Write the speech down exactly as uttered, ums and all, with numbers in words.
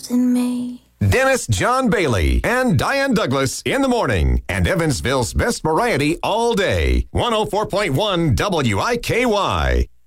trust in me. Dennis John Bailey and Diane Douglas in the morning, and Evansville's best variety all day. one oh four point one W I K Y.